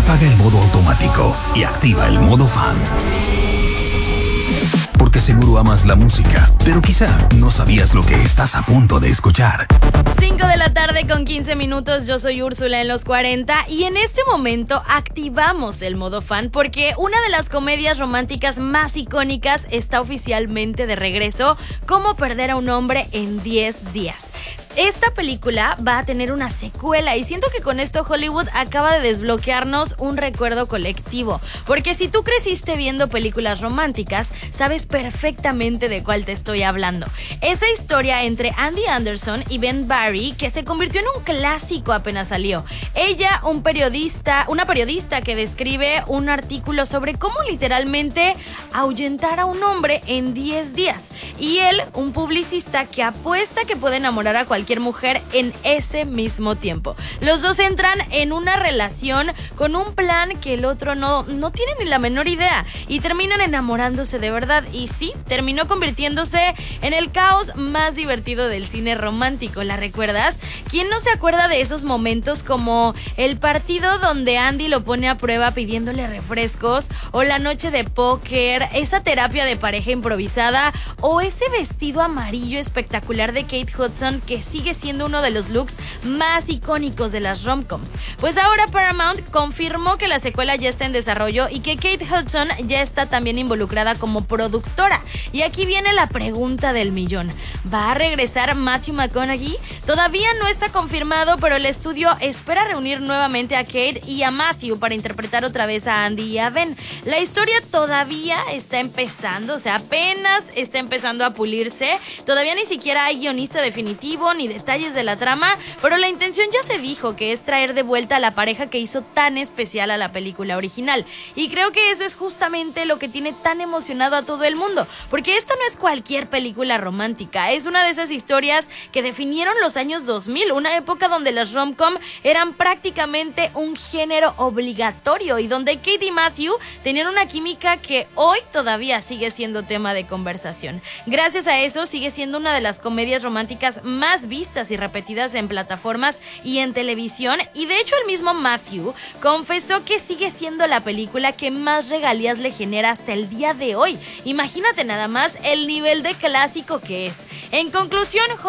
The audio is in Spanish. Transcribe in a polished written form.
Apaga el modo automático y activa el modo fan. Porque seguro amas la música, pero quizá no sabías lo que estás a punto de escuchar. 5 de la tarde con 15 minutos, yo soy Úrsula en los 40 y en este momento activamos el modo fan porque una de las comedias románticas más icónicas está oficialmente de regreso, Cómo perder a un hombre en 10 días. Esta película va a tener una secuela y siento que con esto Hollywood acaba de desbloquearnos un recuerdo colectivo, porque si tú creciste viendo películas románticas, sabes perfectamente de cuál te estoy hablando. Esa historia entre Andy Anderson y Ben Barry que se convirtió en un clásico apenas salió. Ella, una periodista que describe un artículo sobre cómo literalmente ahuyentar a un hombre en 10 días. Y él, un publicista que apuesta que puede enamorar a cualquier mujer en ese mismo tiempo. Los dos entran en una relación con un plan que el otro no tiene ni la menor idea y terminan enamorándose de verdad. Y sí, terminó convirtiéndose en el caos más divertido del cine romántico. ¿La recuerdas? ¿Quién no se acuerda de esos momentos como el partido donde Andy lo pone a prueba pidiéndole refrescos, o la noche de póker, esa terapia de pareja improvisada, o ese vestido amarillo espectacular de Kate Hudson que sigue siendo uno de los looks más icónicos de las rom-coms? Pues ahora Paramount confirmó que la secuela ya está en desarrollo y que Kate Hudson ya está también involucrada como productora. Y aquí viene la pregunta del millón: ¿va a regresar Matthew McConaughey? Todavía no está confirmado, pero el estudio espera reunir nuevamente a Kate y a Matthew para interpretar otra vez a Andy y a Ben. La historia todavía está empezando, o sea, apenas está empezando a pulirse. Todavía ni siquiera hay guionista definitivo ni detalles de la trama, pero la intención ya se dijo, que es traer de vuelta a la pareja que hizo tan especial a la película original. Y creo que eso es justamente lo que tiene tan emocionado a todo el mundo, porque esta no es cualquier película romántica, es una de esas historias que definieron los años 2000, una época donde las rom-com eran prácticamente un género obligatorio y donde Kate y Matthew tenían una química que hoy todavía sigue siendo tema de conversación. Gracias a eso sigue siendo una de las comedias románticas más vistas y repetidas en plataformas y en televisión, y de hecho el mismo Matthew confesó que sigue siendo la película que más regalías le genera hasta el día de hoy. Imagínate nada más el nivel de clásico que es. En conclusión,